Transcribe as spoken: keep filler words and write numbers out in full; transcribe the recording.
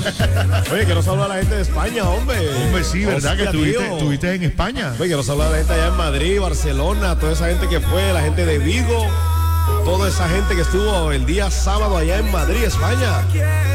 Oye, quiero saludar a la gente de España, hombre. Hombre, sí, ¿verdad? Hostia, que estuviste, tío. estuviste en España. Oye, quiero saludar a la gente allá en Madrid, Barcelona, toda esa gente que fue, la gente de Vigo, toda esa gente que estuvo el día sábado allá en Madrid, España.